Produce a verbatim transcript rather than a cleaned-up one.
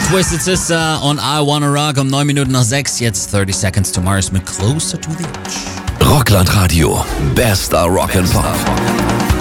Twisted Sister und I Wanna Rock um neun Minuten nach sechs. Jetzt thirty Seconds to Mars mit Closer to the Edge. Rockland Radio. Bester Rock and Pop.